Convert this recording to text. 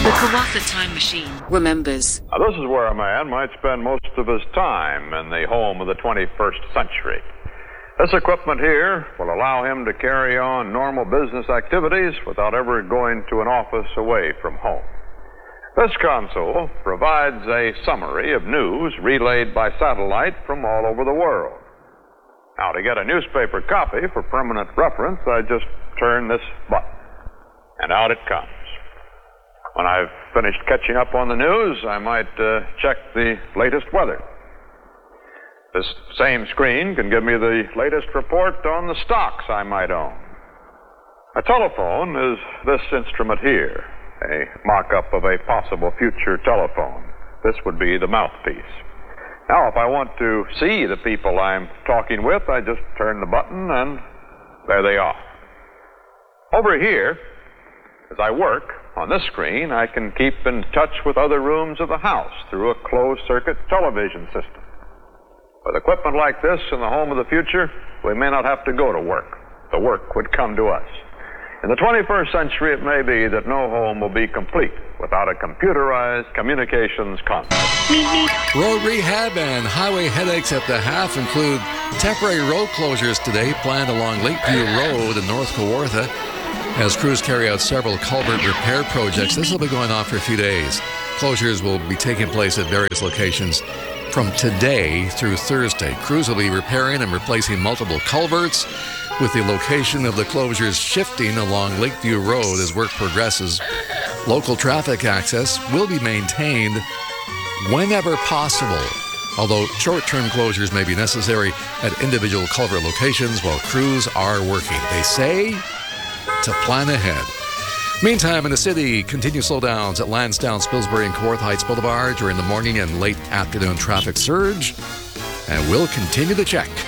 The Kawartha Time Machine remembers. Now, this is where a man might spend most of his time in the home of the 21st century. This equipment here will allow him to carry on normal business activities without ever going to an office away from home. This console provides a summary of news relayed by satellite from all over the world. Now, to get a newspaper copy for permanent reference, I just turn this button, and out it comes. When I've finished catching up on the news, I might check the latest weather. This same screen can give me the latest report on the stocks I might own. A telephone is this instrument here, a mock-up of a possible future telephone. This would be the mouthpiece. Now, if I want to see the people I'm talking with, I just turn the button and there they are. Over here, as I work on this screen, I can keep in touch with other rooms of the house through a closed-circuit television system. With equipment like this in the home of the future, we may not have to go to work. The work would come to us. In the 21st century, it may be that no home will be complete without a computerized communications console. Road rehab and highway headaches at the half include temporary road closures today planned along Lakeview Road in North Kawartha as crews carry out several culvert repair projects. This will be going on for a few days. Closures will be taking place at various locations from today through Thursday. Crews will be repairing and replacing multiple culverts, with the location of the closures shifting along Lakeview Road as work progresses. Local traffic access will be maintained whenever possible, although short-term closures may be necessary at individual culvert locations while crews are working. They say to plan ahead. Meantime, in the city, continued slowdowns at Lansdowne, Spilsbury, and Kawartha Heights Boulevard during the morning and late afternoon traffic surge. And we'll continue to check